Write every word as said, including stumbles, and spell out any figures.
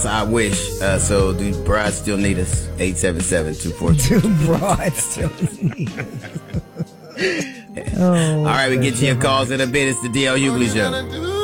I wish. Uh, so do brides still need us? eight seven seven, two four two. Do brides still need us? Oh, all right, we get to your calls in a bit. It's the D L Hughley Show.